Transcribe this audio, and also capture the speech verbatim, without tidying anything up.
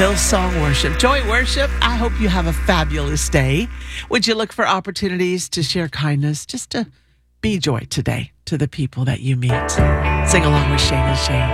Hillsong Worship. Joy Worship, I hope you have a fabulous day. Would you look for opportunities to share kindness, just to be joy today to the people that you meet? Sing along with Shane and Shane.